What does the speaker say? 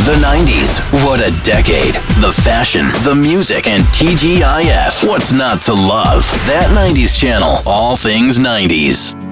The 90s, what a decade. The fashion, the music, and TGIF. What's not to love? That 90s channel, all things 90s.